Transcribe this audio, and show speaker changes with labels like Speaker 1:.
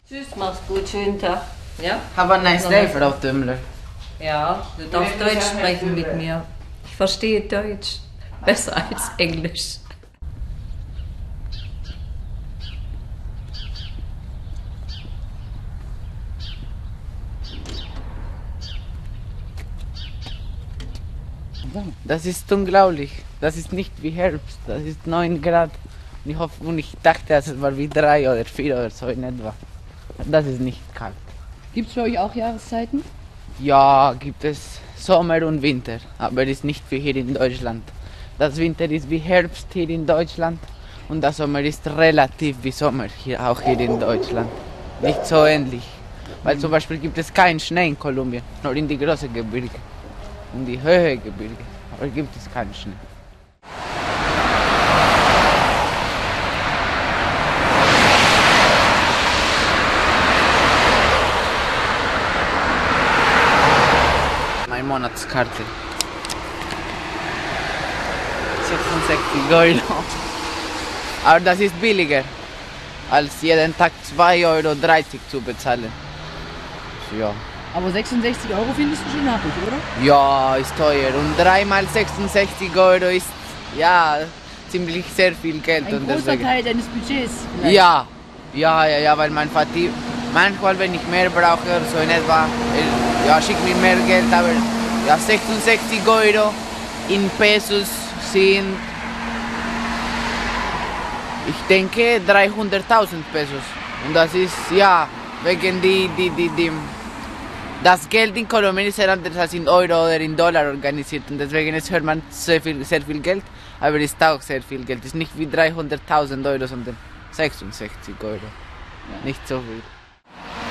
Speaker 1: Tschüss, mach's gut, schönen Tag. Ja?
Speaker 2: Have a nice day, Frau Tümmler.
Speaker 1: Ja, du darfst Deutsch sprechen mit mir. Ich verstehe Deutsch besser als Englisch.
Speaker 2: Das ist unglaublich. Das ist nicht wie Herbst. Das ist 9 Grad. Und ich dachte, es war wie 3 oder 4 oder so in etwa. Das ist nicht kalt.
Speaker 3: Gibt es bei euch auch Jahreszeiten?
Speaker 2: Ja, gibt es Sommer und Winter, aber ist nicht wie hier in Deutschland. Das Winter ist wie Herbst hier in Deutschland und der Sommer ist relativ wie Sommer auch hier in Deutschland. Nicht so ähnlich, weil zum Beispiel gibt es keinen Schnee in Kolumbien, nur in die großen Gebirge, in die höheren Gebirge, aber gibt es keinen Schnee. Meine Monatskarte. 66 €. Aber das ist billiger, als jeden Tag 2,30 € zu bezahlen. Ja.
Speaker 3: Aber 66 € findest du schon nachtig, oder?
Speaker 2: Ja, ist teuer. Und 3 mal 66 € ist ja ziemlich sehr viel Geld.
Speaker 3: Ein
Speaker 2: und
Speaker 3: großer
Speaker 2: deswegen,
Speaker 3: Teil deines Budgets. Vielleicht.
Speaker 2: ja, weil mein Vater manchmal, wenn ich mehr brauche, so in etwa, ja, schickt mir mehr Geld, aber ja, 66 € in Pesos sind, ich denke, 300.000 Pesos. Und das ist, ja, wegen das Geld in Kolumbien ist anders als in Euro oder in Dollar organisiert. Und deswegen hört man sehr viel Geld, aber es ist auch sehr viel Geld. Es ist nicht wie 300.000 €, sondern 66 €. Nicht so viel.